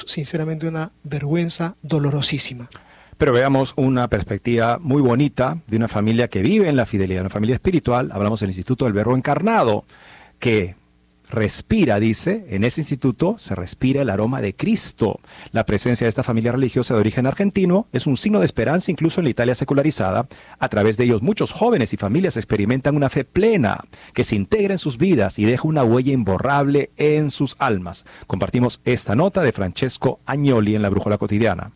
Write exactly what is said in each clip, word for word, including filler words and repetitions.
sinceramente una vergüenza dolorosísima. Pero veamos una perspectiva muy bonita de una familia que vive en la fidelidad, una familia espiritual. Hablamos del Instituto del Verbo Encarnado, que respira, dice, en ese instituto se respira el aroma de Cristo. La presencia de esta familia religiosa de origen argentino es un signo de esperanza incluso en la Italia secularizada. A través de ellos muchos jóvenes y familias experimentan una fe plena que se integra en sus vidas y deja una huella imborrable en sus almas. Compartimos esta nota de Francesco Agnoli en la Brújula Cotidiana.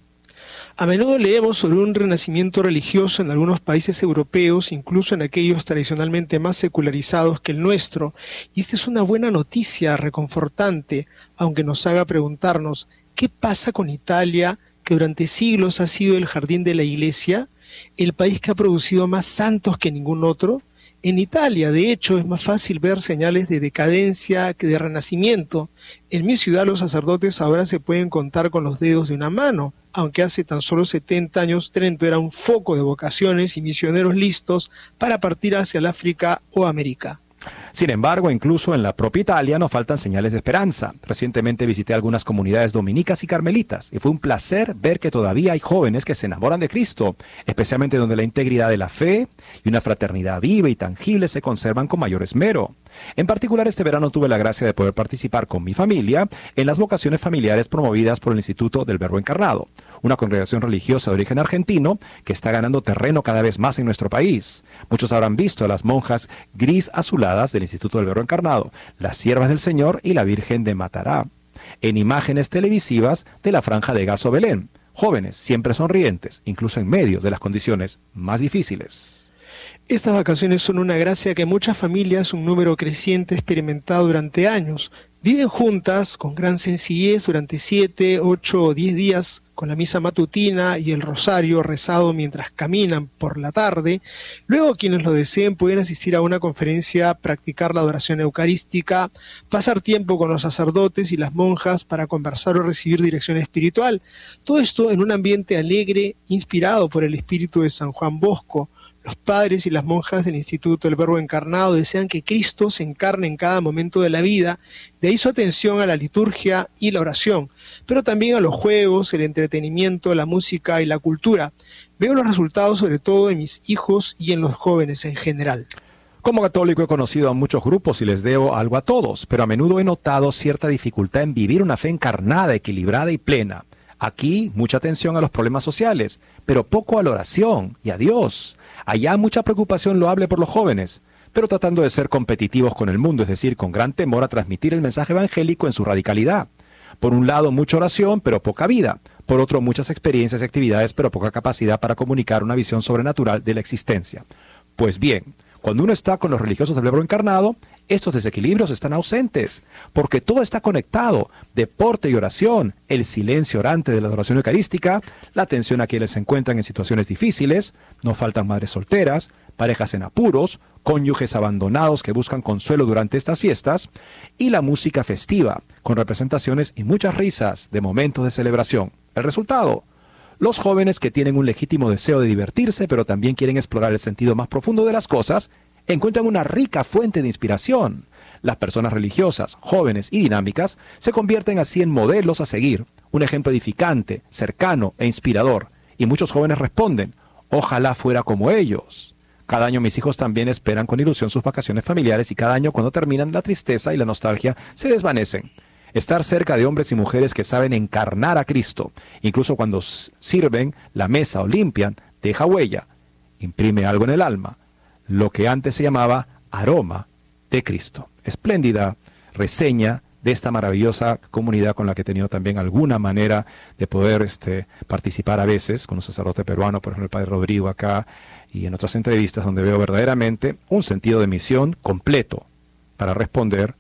A menudo leemos sobre un renacimiento religioso en algunos países europeos, incluso en aquellos tradicionalmente más secularizados que el nuestro, y esta es una buena noticia reconfortante, aunque nos haga preguntarnos, ¿qué pasa con Italia, que durante siglos ha sido el jardín de la Iglesia, el país que ha producido más santos que ningún otro? En Italia, de hecho, es más fácil ver señales de decadencia que de renacimiento. En mi ciudad los sacerdotes ahora se pueden contar con los dedos de una mano, aunque hace tan solo setenta años Trento era un foco de vocaciones y misioneros listos para partir hacia el África o América. Sin embargo, incluso en la propia Italia no faltan señales de esperanza. Recientemente visité algunas comunidades dominicas y carmelitas y fue un placer ver que todavía hay jóvenes que se enamoran de Cristo, especialmente donde la integridad de la fe y una fraternidad viva y tangible se conservan con mayor esmero. En particular, este verano tuve la gracia de poder participar con mi familia en las vocaciones familiares promovidas por el Instituto del Verbo Encarnado, una congregación religiosa de origen argentino que está ganando terreno cada vez más en nuestro país. Muchos habrán visto a las monjas gris azuladas del Instituto del Verbo Encarnado, las siervas del Señor y la Virgen de Matará, en imágenes televisivas de la Franja de Gazo Belén. Jóvenes, siempre sonrientes, incluso en medio de las condiciones más difíciles. Estas vacaciones son una gracia que muchas familias, un número creciente, experimentado durante años. Viven juntas con gran sencillez durante siete, ocho o diez días con la misa matutina y el rosario rezado mientras caminan por la tarde. Luego, quienes lo deseen pueden asistir a una conferencia, practicar la adoración eucarística, pasar tiempo con los sacerdotes y las monjas para conversar o recibir dirección espiritual. Todo esto en un ambiente alegre, inspirado por el espíritu de San Juan Bosco. Los padres y las monjas del Instituto del Verbo Encarnado desean que Cristo se encarne en cada momento de la vida, de ahí su atención a la liturgia y la oración, pero también a los juegos, el entretenimiento, la música y la cultura. Veo los resultados sobre todo en mis hijos y en los jóvenes en general. Como católico he conocido a muchos grupos y les debo algo a todos, pero a menudo he notado cierta dificultad en vivir una fe encarnada, equilibrada y plena. Aquí, mucha atención a los problemas sociales, pero poco a la oración y a Dios. Allá mucha preocupación loable por los jóvenes, pero tratando de ser competitivos con el mundo, es decir, con gran temor a transmitir el mensaje evangélico en su radicalidad. Por un lado, mucha oración, pero poca vida. Por otro, muchas experiencias y actividades, pero poca capacidad para comunicar una visión sobrenatural de la existencia. Pues bien, cuando uno está con los religiosos del Verbo Encarnado, estos desequilibrios están ausentes, porque todo está conectado: deporte y oración, el silencio orante de la adoración eucarística, la atención a quienes se encuentran en situaciones difíciles, no faltan madres solteras, parejas en apuros, cónyuges abandonados que buscan consuelo durante estas fiestas, y la música festiva, con representaciones y muchas risas de momentos de celebración. El resultado: los jóvenes que tienen un legítimo deseo de divertirse, pero también quieren explorar el sentido más profundo de las cosas, encuentran una rica fuente de inspiración. Las personas religiosas, jóvenes y dinámicas se convierten así en modelos a seguir, un ejemplo edificante, cercano e inspirador. Y muchos jóvenes responden: ojalá fuera como ellos. Cada año mis hijos también esperan con ilusión sus vacaciones familiares y cada año, cuando terminan, la tristeza y la nostalgia se desvanecen. Estar cerca de hombres y mujeres que saben encarnar a Cristo, incluso cuando sirven la mesa o limpian, deja huella, imprime algo en el alma, lo que antes se llamaba aroma de Cristo. Espléndida reseña de esta maravillosa comunidad con la que he tenido también alguna manera de poder este, participar a veces, con un sacerdote peruano, por ejemplo el padre Rodrigo acá, y en otras entrevistas donde veo verdaderamente un sentido de misión completo para responder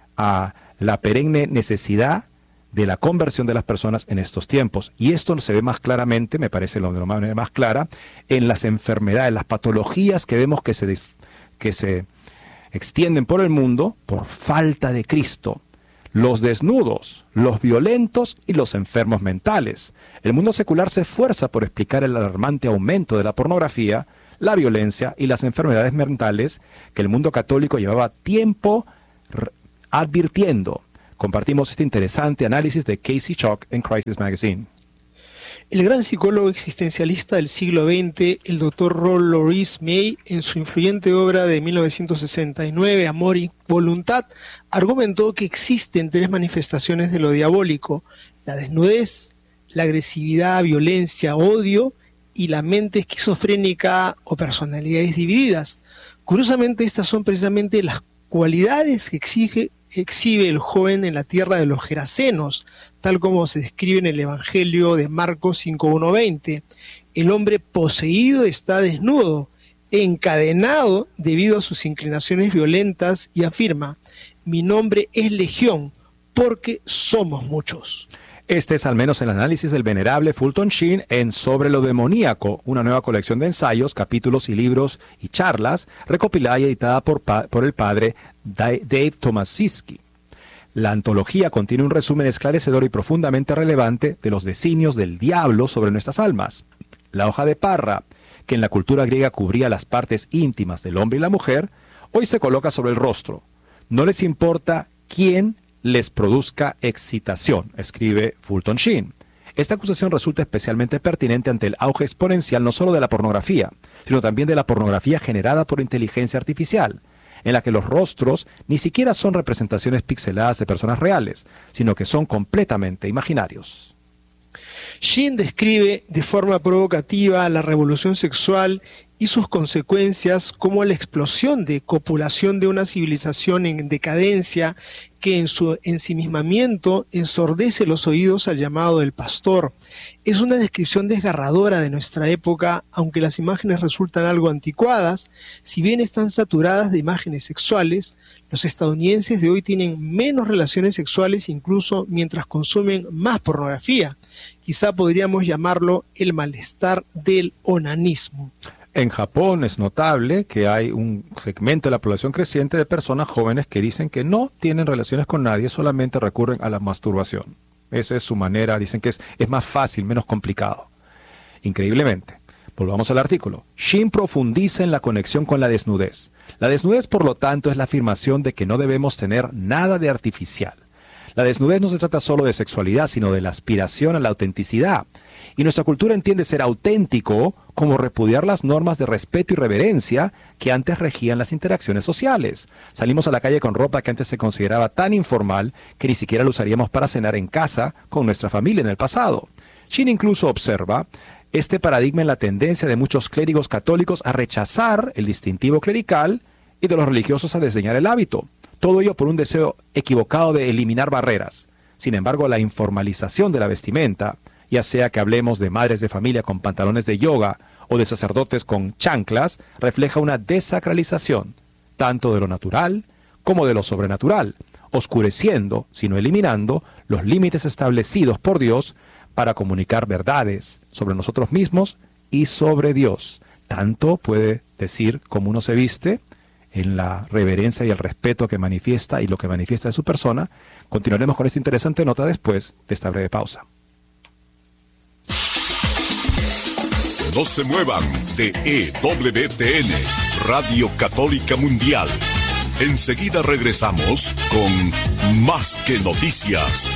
a la perenne necesidad de la conversión de las personas en estos tiempos. Y esto se ve más claramente, me parece de la manera más clara, en las enfermedades, las patologías que vemos que se, que se extienden por el mundo por falta de Cristo. Los desnudos, los violentos y los enfermos mentales. El mundo secular se esfuerza por explicar el alarmante aumento de la pornografía, la violencia y las enfermedades mentales que el mundo católico llevaba tiempo advirtiendo. Compartimos este interesante análisis de Casey Chalk en Crisis Magazine. El gran psicólogo existencialista del siglo veinte, el doctor Rollo Rees May, en su influyente obra de mil novecientos sesenta y nueve, Amor y Voluntad, argumentó que existen tres manifestaciones de lo diabólico: la desnudez, la agresividad, violencia, odio y la mente esquizofrénica o personalidades divididas. Curiosamente, estas son precisamente las cualidades que exige, exhibe el joven en la tierra de los Gerasenos, tal como se describe en el Evangelio de Marcos cinco uno veinte. El hombre poseído está desnudo, encadenado debido a sus inclinaciones violentas, y afirma: mi nombre es Legión, porque somos muchos. Este es al menos el análisis del venerable Fulton Sheen en Sobre lo demoníaco, una nueva colección de ensayos, capítulos y libros y charlas, recopilada y editada por, pa por el padre Dave Tomaszewski. La antología contiene un resumen esclarecedor y profundamente relevante de los designios del diablo sobre nuestras almas. La hoja de parra, que en la cultura griega cubría las partes íntimas del hombre y la mujer, hoy se coloca sobre el rostro. No les importa quién les produzca excitación, escribe Fulton Sheen. Esta acusación resulta especialmente pertinente ante el auge exponencial no solo de la pornografía, sino también de la pornografía generada por inteligencia artificial, en la que los rostros ni siquiera son representaciones pixeladas de personas reales, sino que son completamente imaginarios. Sheen describe de forma provocativa la revolución sexual y sus consecuencias como la explosión de copulación de una civilización en decadencia que en su ensimismamiento ensordece los oídos al llamado del pastor. Es una descripción desgarradora de nuestra época, aunque las imágenes resultan algo anticuadas. Si bien están saturadas de imágenes sexuales, los estadounidenses de hoy tienen menos relaciones sexuales incluso mientras consumen más pornografía. Quizá podríamos llamarlo el malestar del onanismo. En Japón es notable que hay un segmento de la población creciente de personas jóvenes que dicen que no tienen relaciones con nadie, solamente recurren a la masturbación. Esa es su manera, dicen que es, es más fácil, menos complicado. Increíblemente, volvamos al artículo. Sheen profundiza en la conexión con la desnudez. La desnudez, por lo tanto, es la afirmación de que no debemos tener nada de artificial. La desnudez no se trata solo de sexualidad, sino de la aspiración a la autenticidad. Y nuestra cultura entiende ser auténtico como repudiar las normas de respeto y reverencia que antes regían las interacciones sociales. Salimos a la calle con ropa que antes se consideraba tan informal que ni siquiera la usaríamos para cenar en casa con nuestra familia en el pasado. Sheen incluso observa este paradigma en la tendencia de muchos clérigos católicos a rechazar el distintivo clerical y de los religiosos a desdeñar el hábito. Todo ello por un deseo equivocado de eliminar barreras. Sin embargo, la informalización de la vestimenta, ya sea que hablemos de madres de familia con pantalones de yoga o de sacerdotes con chanclas, refleja una desacralización, tanto de lo natural como de lo sobrenatural, oscureciendo, sino eliminando, los límites establecidos por Dios para comunicar verdades sobre nosotros mismos y sobre Dios. Tanto puede decir como uno se viste, en la reverencia y el respeto que manifiesta y lo que manifiesta de su persona. Continuaremos con esta interesante nota después de esta breve pausa. No se muevan de E W T N, Radio Católica Mundial. Enseguida regresamos con Más que Noticias.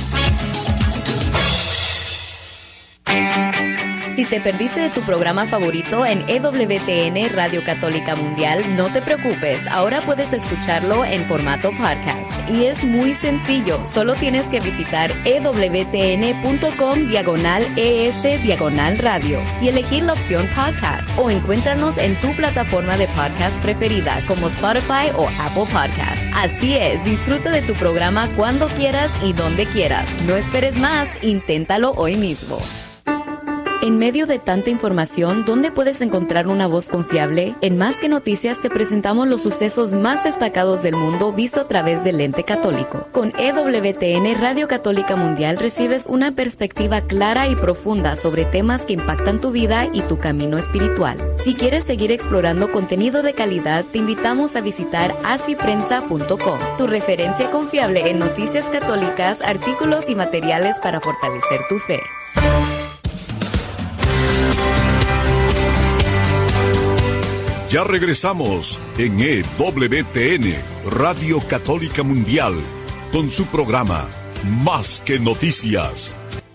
Si te perdiste de tu programa favorito en E W T N Radio Católica Mundial, no te preocupes, ahora puedes escucharlo en formato podcast. Y es muy sencillo, solo tienes que visitar ewtn.com diagonal ES diagonal radio y elegir la opción podcast, o encuéntranos en tu plataforma de podcast preferida como Spotify o Apple Podcasts. Así es, disfruta de tu programa cuando quieras y donde quieras. No esperes más, inténtalo hoy mismo. En medio de tanta información, ¿dónde puedes encontrar una voz confiable? En Más que Noticias te presentamos los sucesos más destacados del mundo visto a través del lente católico. Con E W T N Radio Católica Mundial recibes una perspectiva clara y profunda sobre temas que impactan tu vida y tu camino espiritual. Si quieres seguir explorando contenido de calidad, te invitamos a visitar así prensa punto com, tu referencia confiable en noticias católicas, artículos y materiales para fortalecer tu fe. Ya regresamos en E W T N, Radio Católica Mundial, con su programa Más que Noticias.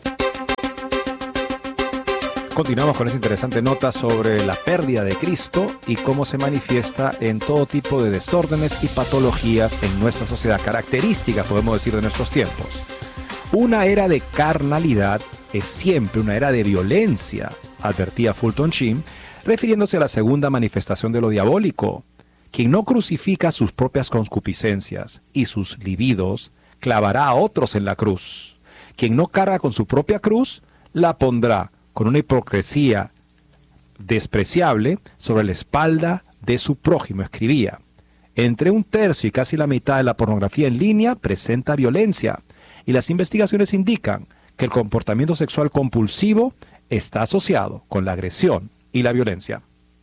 Continuamos con esta interesante nota sobre la pérdida de Cristo y cómo se manifiesta en todo tipo de desórdenes y patologías en nuestra sociedad, característica, podemos decir, de nuestros tiempos. Una era de carnalidad es siempre una era de violencia, advertía Fulton Sheen, refiriéndose a la segunda manifestación de lo diabólico. Quien no crucifica sus propias concupiscencias y sus libidos, clavará a otros en la cruz. Quien no carga con su propia cruz, la pondrá con una hipocresía despreciable sobre la espalda de su prójimo, escribía. Entre un tercio y casi la mitad de la pornografía en línea presenta violencia, y las investigaciones indican que el comportamiento sexual compulsivo está asociado con la agresión y la violencia.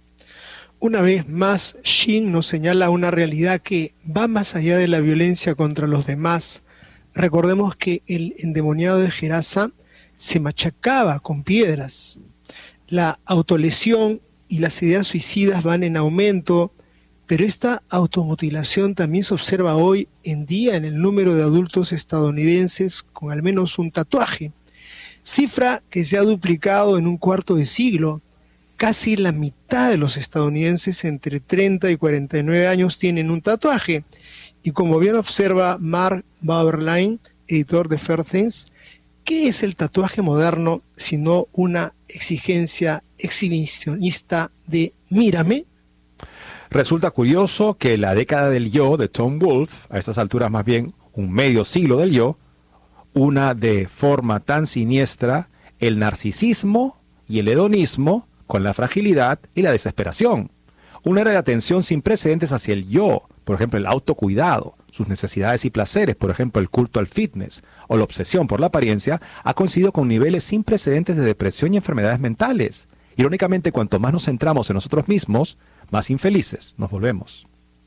Una vez más, Sheen nos señala una realidad que va más allá de la violencia contra los demás. Recordemos que el endemoniado de Gerasa se machacaba con piedras. La autolesión y las ideas suicidas van en aumento, pero esta automutilación también se observa hoy en día en el número de adultos estadounidenses con al menos un tatuaje, cifra que se ha duplicado en un cuarto de siglo. Casi la mitad de los estadounidenses entre treinta y cuarenta y nueve años tienen un tatuaje, y como bien observa Mark Bauerlein, editor de Fair Things, ¿qué es el tatuaje moderno sino una exigencia exhibicionista de mírame? Resulta curioso que la década del yo de Tom Wolfe, a estas alturas más bien un medio siglo del yo, una de forma tan siniestra, el narcisismo y el hedonismo con la fragilidad y la desesperación. Una era de atención sin precedentes hacia el yo, por ejemplo el autocuidado, sus necesidades y placeres, por ejemplo el culto al fitness o la obsesión por la apariencia, ha coincidido con niveles sin precedentes de depresión y enfermedades mentales. Irónicamente, cuanto más nos centramos en nosotros mismos, más infelices nos volvemos.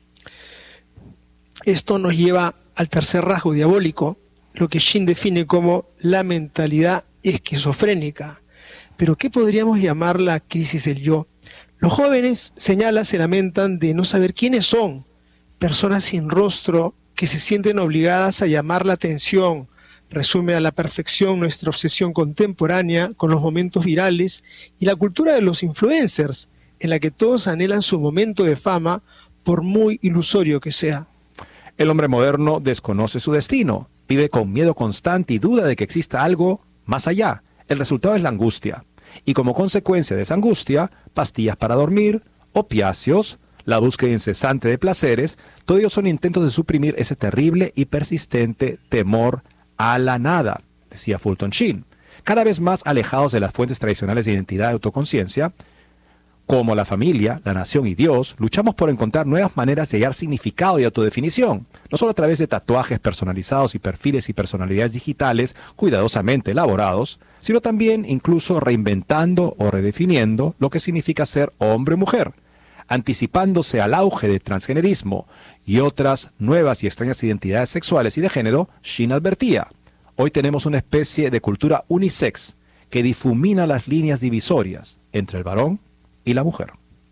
Esto nos lleva al tercer rasgo diabólico, lo que Sheen define como la mentalidad esquizofrénica. Pero ¿qué podríamos llamar la crisis del yo? Los jóvenes, señala, se lamentan de no saber quiénes son, personas sin rostro que se sienten obligadas a llamar la atención. Resume a la perfección nuestra obsesión contemporánea con los momentos virales y la cultura de los influencers, en la que todos anhelan su momento de fama, por muy ilusorio que sea. El hombre moderno desconoce su destino, vive con miedo constante y duda de que exista algo más allá. El resultado es la angustia, y como consecuencia de esa angustia, pastillas para dormir, opiáceos, la búsqueda incesante de placeres, todo ello son intentos de suprimir ese terrible y persistente temor a la nada, decía Fulton Sheen. Cada vez más alejados de las fuentes tradicionales de identidad y autoconciencia, como la familia, la nación y Dios, luchamos por encontrar nuevas maneras de hallar significado y autodefinición, no solo a través de tatuajes personalizados y perfiles y personalidades digitales cuidadosamente elaborados, sino también incluso reinventando o redefiniendo lo que significa ser hombre o mujer, anticipándose al auge del transgenerismo y otras nuevas y extrañas identidades sexuales y de género. Sheen advertía: hoy tenemos una especie de cultura unisex que difumina las líneas divisorias entre el varón y la mujer.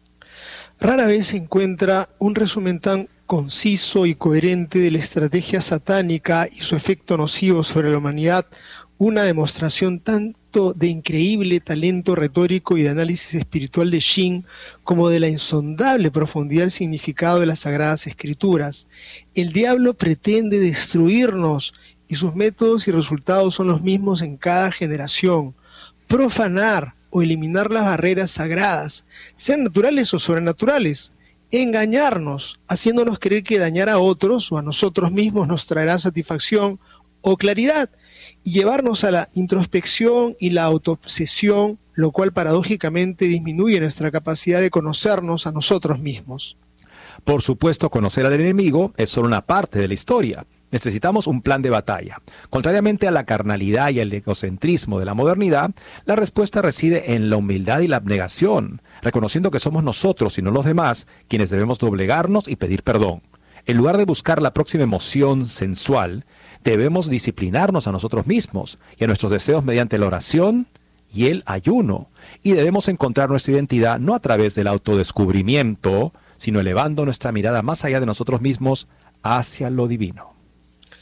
Rara vez se encuentra un resumen tan conciso y coherente de la estrategia satánica y su efecto nocivo sobre la humanidad, una demostración tanto de increíble talento retórico y de análisis espiritual de Sheen, como de la insondable profundidad del significado de las Sagradas Escrituras. El diablo pretende destruirnos y sus métodos y resultados son los mismos en cada generación: profanar o eliminar las barreras sagradas, sean naturales o sobrenaturales, engañarnos, haciéndonos creer que dañar a otros o a nosotros mismos nos traerá satisfacción o claridad, y llevarnos a la introspección y la autoobsesión, lo cual paradójicamente disminuye nuestra capacidad de conocernos a nosotros mismos. Por supuesto, conocer al enemigo es solo una parte de la historia. Necesitamos un plan de batalla. Contrariamente a la carnalidad y el egocentrismo de la modernidad, la respuesta reside en la humildad y la abnegación, reconociendo que somos nosotros y no los demás quienes debemos doblegarnos y pedir perdón. En lugar de buscar la próxima emoción sensual, debemos disciplinarnos a nosotros mismos y a nuestros deseos mediante la oración y el ayuno. Y debemos encontrar nuestra identidad no a través del autodescubrimiento, sino elevando nuestra mirada más allá de nosotros mismos hacia lo divino.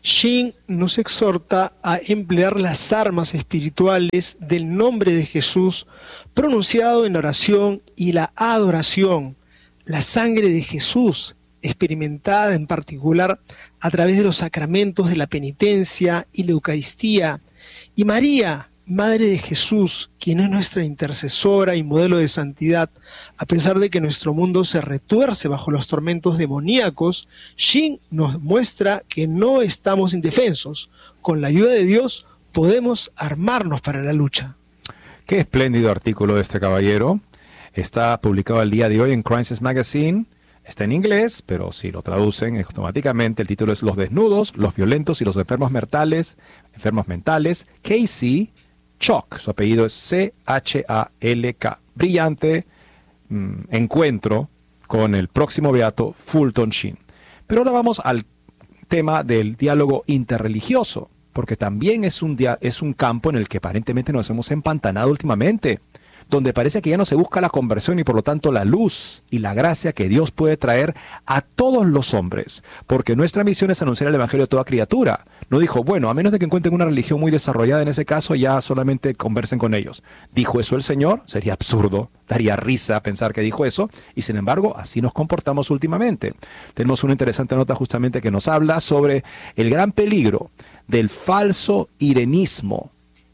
Shin nos exhorta a emplear las armas espirituales del nombre de Jesús pronunciado en oración y la adoración, la sangre de Jesús experimentada en particular a través de los sacramentos de la penitencia y la Eucaristía, y María, Madre de Jesús, quien es nuestra intercesora y modelo de santidad. A pesar de que nuestro mundo se retuerce bajo los tormentos demoníacos, Shin nos muestra que no estamos indefensos. Con la ayuda de Dios podemos armarnos para la lucha. Qué espléndido artículo de este caballero. Está publicado el día de hoy en Crisis Magazine. Está en inglés, pero si lo traducen automáticamente, el título es Los desnudos, los violentos y los enfermos mentales, enfermos mentales, Casey Chalk. Su apellido es C H A L K. Brillante mmm, encuentro con el próximo beato Fulton Sheen. Pero ahora vamos al tema del diálogo interreligioso, porque también es un, dia- es un campo en el que aparentemente nos hemos empantanado últimamente, donde parece que ya no se busca la conversión y por lo tanto la luz y la gracia que Dios puede traer a todos los hombres, porque nuestra misión es anunciar el evangelio a toda criatura. No dijo, bueno, a menos de que encuentren una religión muy desarrollada en ese caso, ya solamente conversen con ellos. ¿Dijo eso el Señor? Sería absurdo, daría risa pensar que dijo eso, y sin embargo, así nos comportamos últimamente. Tenemos una interesante nota justamente que nos habla sobre el gran peligro del falso irenismo,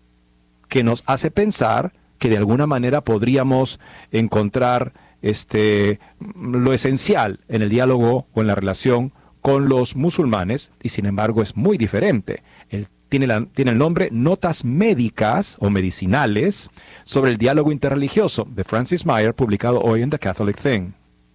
que nos hace pensar que de alguna manera podríamos encontrar este, lo esencial en el diálogo o en la relación con los musulmanes, y sin embargo es muy diferente. El, tiene, la, tiene el nombre Notas Médicas o Medicinales sobre el diálogo interreligioso de Francis Meyer, publicado hoy en The Catholic Thing.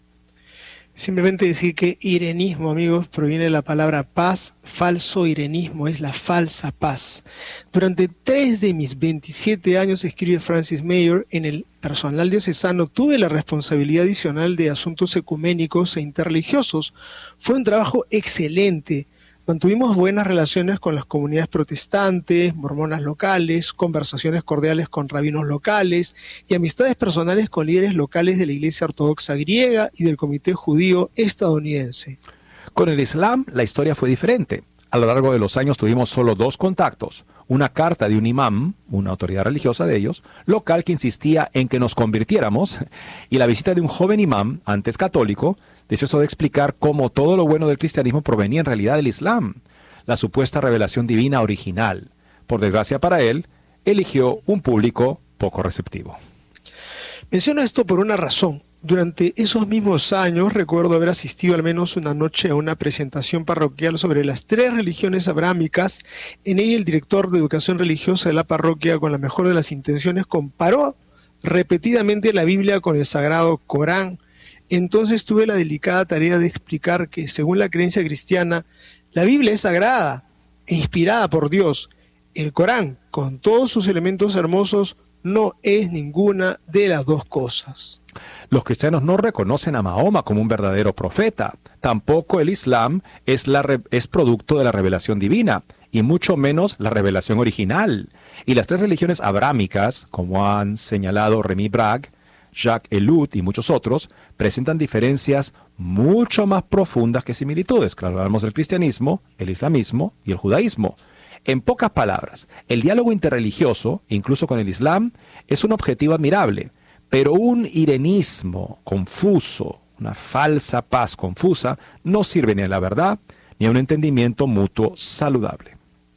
Simplemente decir que irenismo, amigos, proviene de la palabra paz. Falso irenismo es la falsa paz. Durante tres de mis veintisiete años, escribe Francis Meyer, en el personal diocesano tuve la responsabilidad adicional de asuntos ecuménicos e interreligiosos. Fue un trabajo excelente. Mantuvimos buenas relaciones con las comunidades protestantes, mormonas locales, conversaciones cordiales con rabinos locales y amistades personales con líderes locales de la Iglesia Ortodoxa griega y del Comité Judío estadounidense. Con el Islam, la historia fue diferente. A lo largo de los años tuvimos solo dos contactos. Una carta de un imam, una autoridad religiosa de ellos, local que insistía en que nos convirtiéramos, y la visita de un joven imam, antes católico, deseoso de explicar cómo todo lo bueno del cristianismo provenía en realidad del Islam, la supuesta revelación divina original. Por desgracia para él, eligió un público poco receptivo. Menciono esto por una razón. Durante esos mismos años recuerdo haber asistido al menos una noche a una presentación parroquial sobre las tres religiones abrámicas. En ella el director de educación religiosa de la parroquia, con la mejor de las intenciones, comparó repetidamente la Biblia con el Sagrado Corán. Entonces tuve la delicada tarea de explicar que, según la creencia cristiana, la Biblia es sagrada e inspirada por Dios. El Corán, con todos sus elementos hermosos, no es ninguna de las dos cosas. Los cristianos no reconocen a Mahoma como un verdadero profeta. Tampoco el Islam es, la re- es producto de la revelación divina, y mucho menos la revelación original. Y las tres religiones abrámicas, como han señalado Remy Bragg, Jacques Ellul y muchos otros, presentan diferencias mucho más profundas que similitudes. Claro, hablamos del cristianismo, el islamismo y el judaísmo. En pocas palabras, el diálogo interreligioso, incluso con el Islam, es un objetivo admirable, pero un irenismo confuso, una falsa paz confusa, no sirve ni a la verdad ni a un entendimiento mutuo saludable.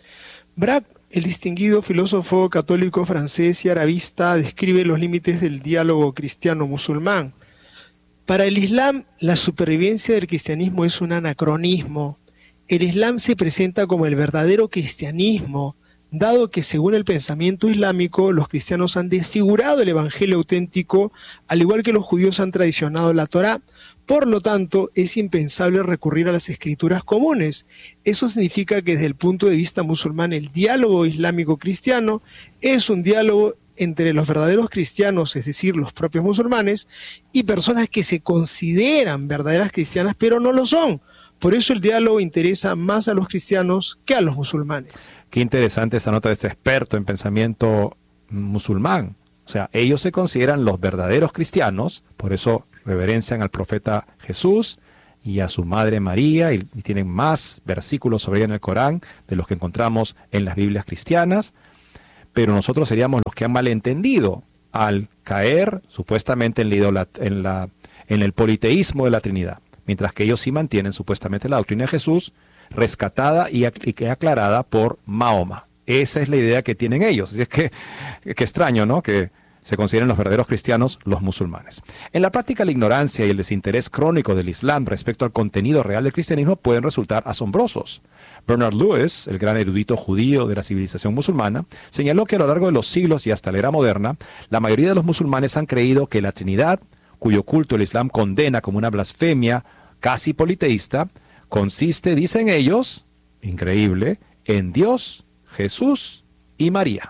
Bragg, el distinguido filósofo católico francés y arabista, describe los límites del diálogo cristiano-musulmán. Para el Islam, la supervivencia del cristianismo es un anacronismo. El Islam se presenta como el verdadero cristianismo, dado que, según el pensamiento islámico, los cristianos han desfigurado el evangelio auténtico, al igual que los judíos han traicionado la Torá. Por lo tanto, es impensable recurrir a las escrituras comunes. Eso significa que desde el punto de vista musulmán, el diálogo islámico-cristiano es un diálogo entre los verdaderos cristianos, es decir, los propios musulmanes, y personas que se consideran verdaderas cristianas, pero no lo son. Por eso el diálogo interesa más a los cristianos que a los musulmanes. Qué interesante esta nota de este experto en pensamiento musulmán. O sea, ellos se consideran los verdaderos cristianos, por eso reverencian al profeta Jesús y a su madre María, y, y tienen más versículos sobre ella en el Corán de los que encontramos en las Biblias cristianas, pero nosotros seríamos los que han malentendido al caer supuestamente en, la idolat- en, la, en el politeísmo de la Trinidad, mientras que ellos sí mantienen supuestamente la doctrina de Jesús, rescatada y, ac- y aclarada por Mahoma. Esa es la idea que tienen ellos. Así es que, que extraño, ¿no?, que se consideren los verdaderos cristianos los musulmanes. En la práctica, la ignorancia y el desinterés crónico del Islam respecto al contenido real del cristianismo pueden resultar asombrosos. Bernard Lewis, el gran erudito judío de la civilización musulmana, señaló que a lo largo de los siglos y hasta la era moderna, la mayoría de los musulmanes han creído que la Trinidad, cuyo culto el Islam condena como una blasfemia casi politeísta, consiste, dicen ellos, increíble, en Dios, Jesús y María.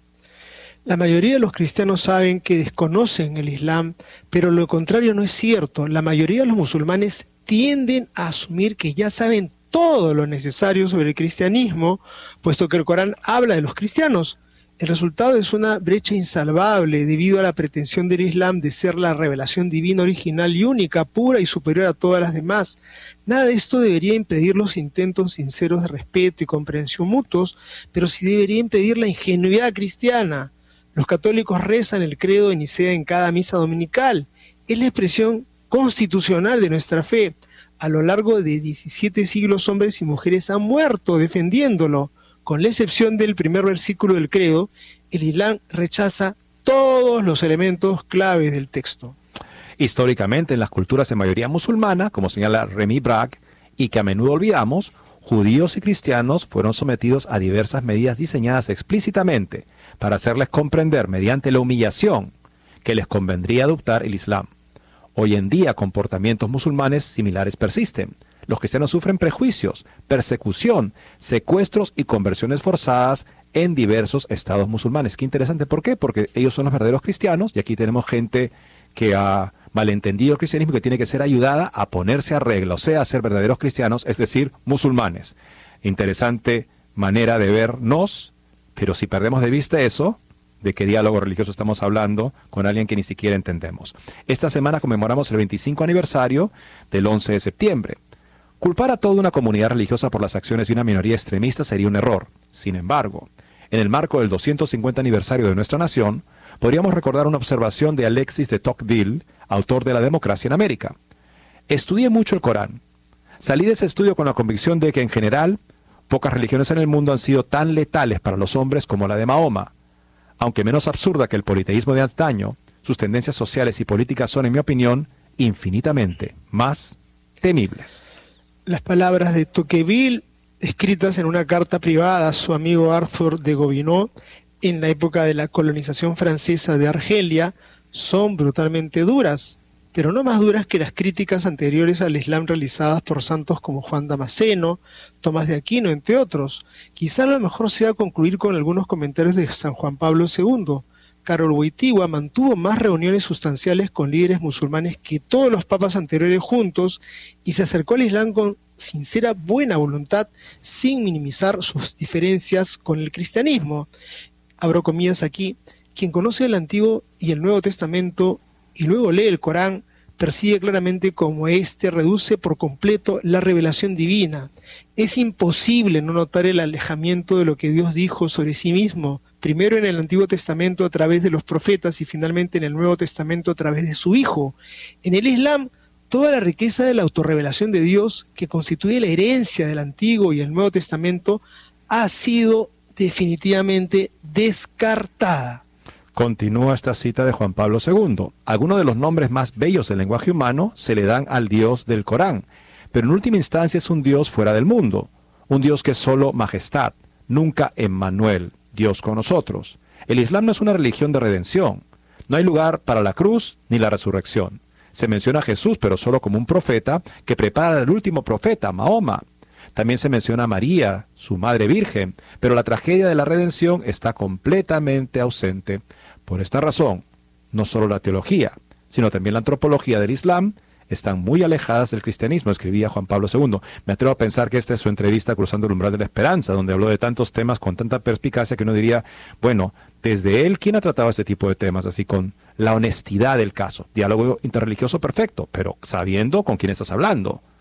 La mayoría de los cristianos saben que desconocen el Islam, pero lo contrario no es cierto. La mayoría de los musulmanes tienden a asumir que ya saben todo lo necesario sobre el cristianismo, puesto que el Corán habla de los cristianos. El resultado es una brecha insalvable debido a la pretensión del Islam de ser la revelación divina original y única, pura y superior a todas las demás. Nada de esto debería impedir los intentos sinceros de respeto y comprensión mutuos, pero sí debería impedir la ingenuidad cristiana. Los católicos rezan el credo de Nicea en cada misa dominical. Es la expresión constitucional de nuestra fe. A lo largo de diecisiete siglos, hombres y mujeres han muerto defendiéndolo. Con la excepción del primer versículo del credo, el Islam rechaza todos los elementos claves del texto. Históricamente, en las culturas de mayoría musulmana, como señala Remy Bragg, y que a menudo olvidamos, judíos y cristianos fueron sometidos a diversas medidas diseñadas explícitamente para hacerles comprender mediante la humillación que les convendría adoptar el Islam. Hoy en día, comportamientos musulmanes similares persisten. Los cristianos sufren prejuicios, persecución, secuestros y conversiones forzadas en diversos estados musulmanes. Qué interesante, ¿por qué? Porque ellos son los verdaderos cristianos y aquí tenemos gente que ha malentendido el cristianismo y que tiene que ser ayudada a ponerse a regla, o sea, a ser verdaderos cristianos, es decir, musulmanes. Interesante manera de vernos, pero si perdemos de vista eso, ¿de qué diálogo religioso estamos hablando con alguien que ni siquiera entendemos? Esta semana conmemoramos el veinticinco aniversario del once de septiembre. Culpar a toda una comunidad religiosa por las acciones de una minoría extremista sería un error. Sin embargo, en el marco del doscientos cincuenta aniversario de nuestra nación, podríamos recordar una observación de Alexis de Tocqueville, autor de La democracia en América. Estudié mucho el Corán. Salí de ese estudio con la convicción de que, en general, pocas religiones en el mundo han sido tan letales para los hombres como la de Mahoma. Aunque menos absurda que el politeísmo de antaño, sus tendencias sociales y políticas son, en mi opinión, infinitamente más temibles. Las palabras de Tocqueville, escritas en una carta privada a su amigo Arthur de Gobineau en la época de la colonización francesa de Argelia, son brutalmente duras, pero no más duras que las críticas anteriores al Islam realizadas por santos como Juan Damasceno, Tomás de Aquino, entre otros. Quizá lo mejor sea concluir con algunos comentarios de San Juan Pablo segundo. Karol Wojtyła mantuvo más reuniones sustanciales con líderes musulmanes que todos los papas anteriores juntos y se acercó al Islam con sincera buena voluntad, sin minimizar sus diferencias con el cristianismo. Abro comillas aquí: quien conoce el Antiguo y el Nuevo Testamento y luego lee el Corán, percibe claramente cómo éste reduce por completo la revelación divina. Es imposible no notar el alejamiento de lo que Dios dijo sobre sí mismo, primero en el Antiguo Testamento a través de los profetas y finalmente en el Nuevo Testamento a través de su Hijo. En el Islam, toda la riqueza de la autorrevelación de Dios, que constituye la herencia del Antiguo y el Nuevo Testamento, ha sido definitivamente descartada. Continúa esta cita de Juan Pablo segundo. Algunos de los nombres más bellos del lenguaje humano se le dan al Dios del Corán, pero en última instancia es un Dios fuera del mundo, un Dios que es solo majestad, nunca Emmanuel, Dios con nosotros. El Islam no es una religión de redención. No hay lugar para la cruz ni la resurrección. Se menciona a Jesús, pero solo como un profeta que prepara al último profeta, Mahoma. También se menciona a María, su madre virgen, pero la tragedia de la redención está completamente ausente. Por esta razón, no solo la teología, sino también la antropología del Islam están muy alejadas del cristianismo, escribía Juan Pablo segundo. Me atrevo a pensar que esta es su entrevista Cruzando el umbral de la esperanza, donde habló de tantos temas con tanta perspicacia que uno diría, bueno, desde él, ¿quién ha tratado este tipo de temas así con la honestidad del caso? Diálogo interreligioso perfecto, pero sabiendo con quién estás hablando.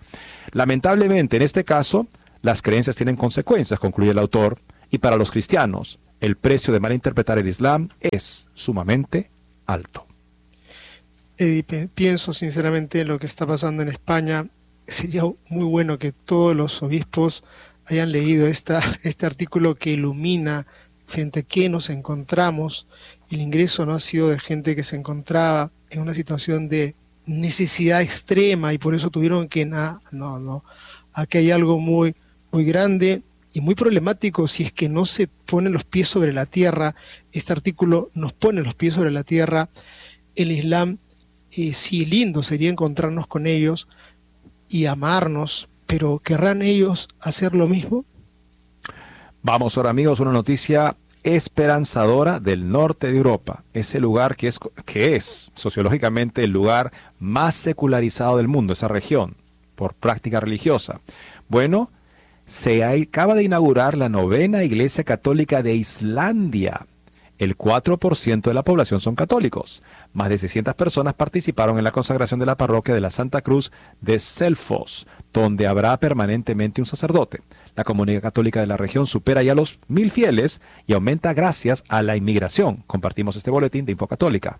Lamentablemente, en este caso, las creencias tienen consecuencias, concluye el autor, y para los cristianos, el precio de malinterpretar el Islam es sumamente alto. Eddie, pienso sinceramente en lo que está pasando en España. Sería muy bueno que todos los obispos hayan leído esta, este artículo que ilumina frente a qué nos encontramos. El ingreso no ha sido de gente que se encontraba en una situación de necesidad extrema y por eso tuvieron que... Na, no, no. Aquí hay algo muy, muy grande y muy problemático si es que no se ponen los pies sobre la tierra. Este artículo nos pone los pies sobre la tierra. El Islam, eh, sí, lindo sería encontrarnos con ellos y amarnos, pero ¿querrán ellos hacer lo mismo? Vamos ahora, amigos, una noticia esperanzadora del norte de Europa, ese lugar que es, que es sociológicamente el lugar más secularizado del mundo, esa región, por práctica religiosa. Bueno, se acaba de inaugurar la novena iglesia católica de Islandia. El cuatro por ciento de la población son católicos. Más de seiscientas personas participaron en la consagración de la parroquia de la Santa Cruz de Selfoss, donde habrá permanentemente un sacerdote. La comunidad católica de la región supera ya los mil fieles y aumenta gracias a la inmigración. Compartimos este boletín de Infocatólica.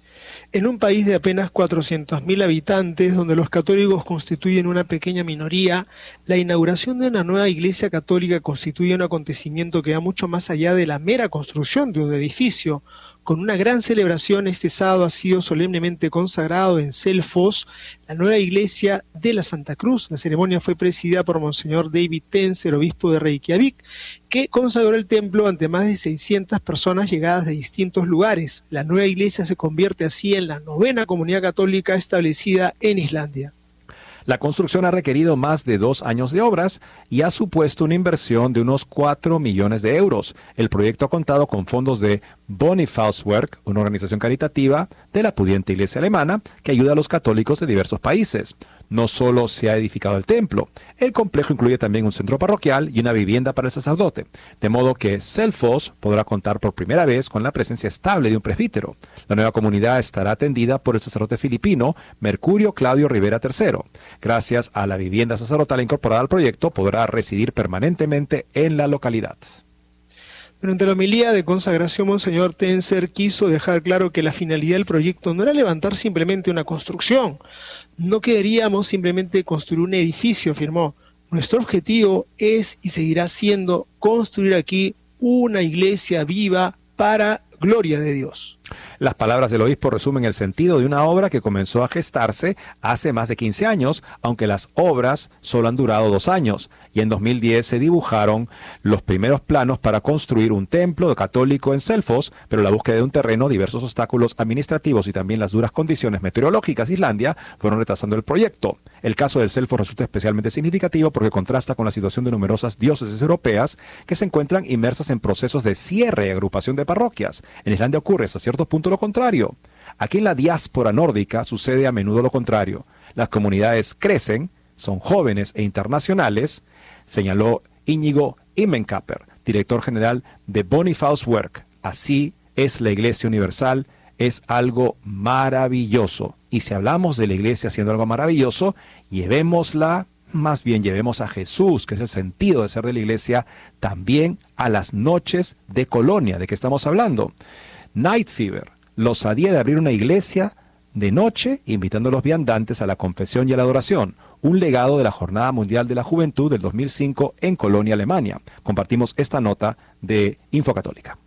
En un país de apenas cuatrocientos mil habitantes, donde los católicos constituyen una pequeña minoría, la inauguración de una nueva iglesia católica constituye un acontecimiento que va mucho más allá de la mera construcción de un edificio. Con una gran celebración, este sábado ha sido solemnemente consagrado en Selfoss la nueva iglesia de la Santa Cruz. La ceremonia fue presidida por Monseñor David Tenser, obispo de Reykjavik, que consagró el templo ante más de seiscientas personas llegadas de distintos lugares. La nueva iglesia se convierte así en la novena comunidad católica establecida en Islandia. La construcción ha requerido más de dos años de obras y ha supuesto una inversión de unos cuatro millones de euros. El proyecto ha contado con fondos de Bonifacewerk, una organización caritativa de la pudiente iglesia alemana que ayuda a los católicos de diversos países. No solo se ha edificado el templo, el complejo incluye también un centro parroquial y una vivienda para el sacerdote, de modo que Selfoss podrá contar por primera vez con la presencia estable de un presbítero. La nueva comunidad estará atendida por el sacerdote filipino Mercurio Claudio Rivera tercero. Gracias a la vivienda sacerdotal incorporada al proyecto, podrá residir permanentemente en la localidad. Durante la homilía de consagración, Monseñor Tenser quiso dejar claro que la finalidad del proyecto no era levantar simplemente una construcción. No queríamos simplemente construir un edificio, afirmó. Nuestro objetivo es y seguirá siendo construir aquí una iglesia viva para gloria de Dios. Las palabras del obispo resumen el sentido de una obra que comenzó a gestarse hace más de quince años, aunque las obras solo han durado dos años, y en dos mil diez se dibujaron los primeros planos para construir un templo católico en Selfoss, pero la búsqueda de un terreno, diversos obstáculos administrativos y también las duras condiciones meteorológicas de Islandia fueron retrasando el proyecto. El caso del Selfoss resulta especialmente significativo porque contrasta con la situación de numerosas diócesis europeas que se encuentran inmersas en procesos de cierre y agrupación de parroquias. En Islandia ocurre hasta cierto punto lo contrario. Aquí en la diáspora nórdica sucede a menudo lo contrario. Las comunidades crecen, son jóvenes e internacionales, señaló Íñigo Immenkaper, director general de Bonifacewerk. Así es la Iglesia Universal, es algo maravilloso. Y si hablamos de la Iglesia siendo algo maravilloso, llevémosla, más bien llevemos a Jesús, que es el sentido de ser de la Iglesia, también a las noches de Colonia, de que estamos hablando. Night Fever, la osadía de abrir una iglesia de noche, invitando a los viandantes a la confesión y a la adoración, un legado de la Jornada Mundial de la Juventud del dos mil cinco en Colonia, Alemania. Compartimos esta nota de Infocatólica.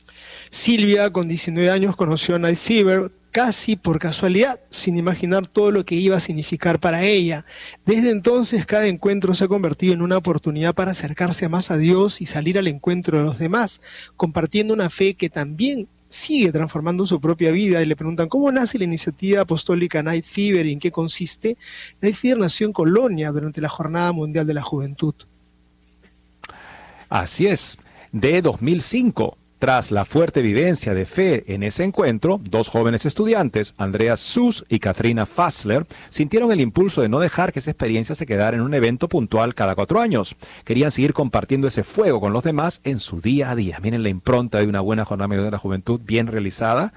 Silvia, con diecinueve años, conoció a Night Fever casi por casualidad, sin imaginar todo lo que iba a significar para ella. Desde entonces, cada encuentro se ha convertido en una oportunidad para acercarse más a Dios y salir al encuentro de los demás, compartiendo una fe que también sigue transformando su propia vida. Y le preguntan cómo nace la iniciativa apostólica Night Fever y en qué consiste. Night Fever nació en Colonia durante la Jornada Mundial de la Juventud. Así es, de dos mil cinco. Tras la fuerte vivencia de fe en ese encuentro, dos jóvenes estudiantes, Andreas Sus y Katrina Fassler, sintieron el impulso de no dejar que esa experiencia se quedara en un evento puntual cada cuatro años. Querían seguir compartiendo ese fuego con los demás en su día a día. Miren la impronta de una buena jornada de la juventud bien realizada.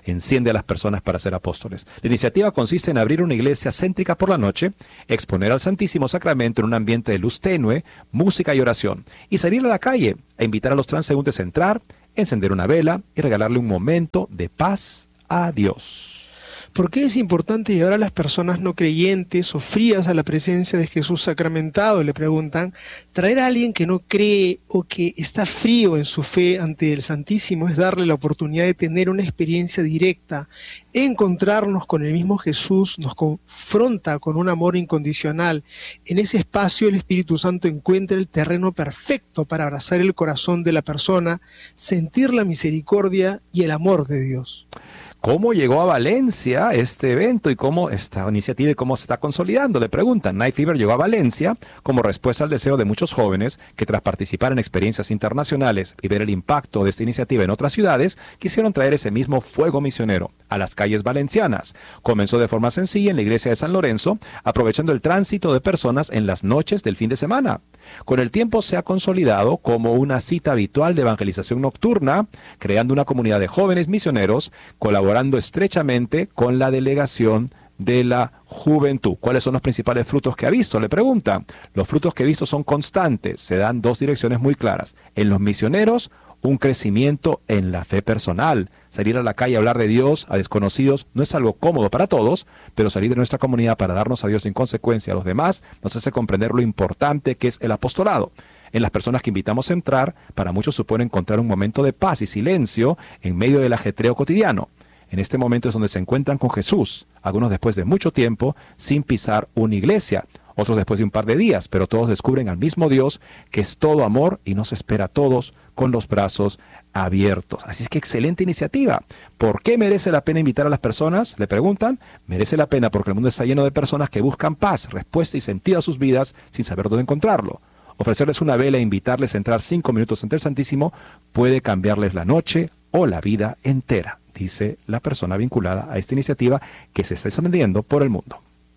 enciende a las personas para ser apóstoles. La iniciativa consiste en abrir una iglesia céntrica por la noche, exponer al Santísimo Sacramento en un ambiente de luz tenue, música y oración, y salir a la calle a invitar a los transeúntes a entrar, encender una vela y regalarle un momento de paz a Dios. ¿Por qué es importante llevar a las personas no creyentes o frías a la presencia de Jesús sacramentado? Le preguntan. Traer a alguien que no cree o que está frío en su fe ante el Santísimo es darle la oportunidad de tener una experiencia directa, encontrarnos con el mismo Jesús, nos confronta con un amor incondicional. En ese espacio el Espíritu Santo encuentra el terreno perfecto para abrazar el corazón de la persona, sentir la misericordia y el amor de Dios. ¿Cómo llegó a Valencia este evento y cómo esta iniciativa y cómo se está consolidando? Le preguntan. Night Fever llegó a Valencia como respuesta al deseo de muchos jóvenes que, tras participar en experiencias internacionales y ver el impacto de esta iniciativa en otras ciudades, quisieron traer ese mismo fuego misionero a las calles valencianas. Comenzó de forma sencilla en la iglesia de San Lorenzo, aprovechando el tránsito de personas en las noches del fin de semana. Con el tiempo se ha consolidado como una cita habitual de evangelización nocturna, creando una comunidad de jóvenes misioneros, colaborando estrechamente con la delegación de la juventud. ¿Cuáles son los principales frutos que ha visto? Le pregunta. Los frutos que he visto son constantes, se dan dos direcciones muy claras. En los misioneros, un crecimiento en la fe personal. Salir a la calle a hablar de Dios a desconocidos no es algo cómodo para todos, pero salir de nuestra comunidad para darnos a Dios en consecuencia a los demás nos hace comprender lo importante que es el apostolado. En las personas que invitamos a entrar, para muchos supone encontrar un momento de paz y silencio en medio del ajetreo cotidiano. En este momento es donde se encuentran con Jesús, algunos después de mucho tiempo sin pisar una iglesia, otros después de un par de días, pero todos descubren al mismo Dios que es todo amor y nos espera a todos con los brazos abiertos. Así es que excelente iniciativa. ¿Por qué merece la pena invitar a las personas? Le preguntan. Merece la pena porque el mundo está lleno de personas que buscan paz, respuesta y sentido a sus vidas sin saber dónde encontrarlo. Ofrecerles una vela e invitarles a entrar cinco minutos ante el Santísimo puede cambiarles la noche o la vida entera, dice la persona vinculada a esta iniciativa que se está expandiendo por el mundo.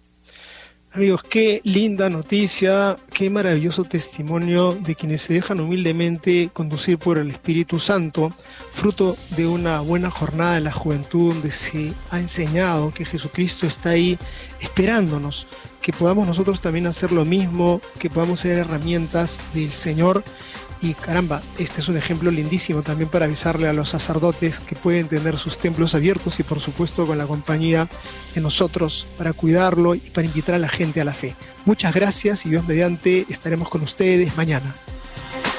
Amigos, qué linda noticia, qué maravilloso testimonio de quienes se dejan humildemente conducir por el Espíritu Santo, fruto de una buena jornada de la juventud donde se ha enseñado que Jesucristo está ahí esperándonos, que podamos nosotros también hacer lo mismo, que podamos ser herramientas del Señor. Y caramba, este es un ejemplo lindísimo también para avisarle a los sacerdotes que pueden tener sus templos abiertos y por supuesto con la compañía de nosotros para cuidarlo y para invitar a la gente a la fe. Muchas gracias y Dios mediante estaremos con ustedes mañana.